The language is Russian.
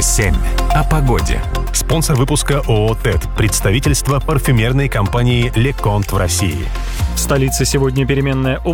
7 о погоде. Спонсор выпуска ООО «ТЭД», представительство парфюмерной компании «Леконт» в России. В столице сегодня переменная область.